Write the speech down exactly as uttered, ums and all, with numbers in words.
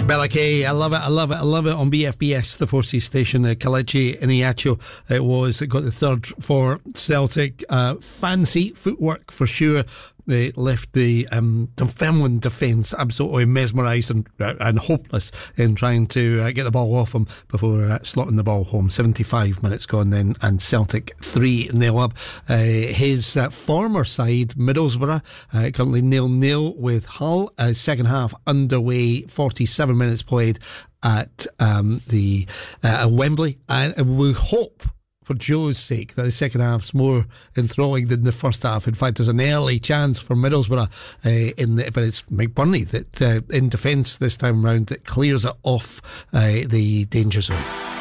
Bella Kay, I love it, I love it, I love it on B F B S, the Forces station. uh, Kelechi Iheanacho, it was, it got the third for Celtic. Uh, fancy footwork for sure. They left the um, Dunfermline defence absolutely mesmerised and, uh, and hopeless in trying to uh, get the ball off him before uh, slotting the ball home. seventy-five minutes gone then, and Celtic three nil up. Uh, his uh, former side, Middlesbrough, uh, currently nil nil with Hull. Uh, second half underway, forty-seven minutes played at um, the uh, Wembley, and we hope, for Joe's sake, that the second half's more enthralling than the first half. In fact, there's an early chance for Middlesbrough, uh, in the, but it's McBurney that uh, in defence this time round that clears it off uh, the danger zone.